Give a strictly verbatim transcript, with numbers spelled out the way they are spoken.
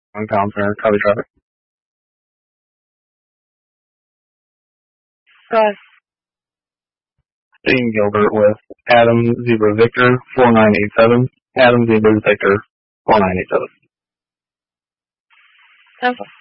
One Town Center, Copy traffic. Russ. Dean Gilbert with Adam Zebra Victor four nine eight seven. Adam Zebra Victor four nine eight seven. Okay.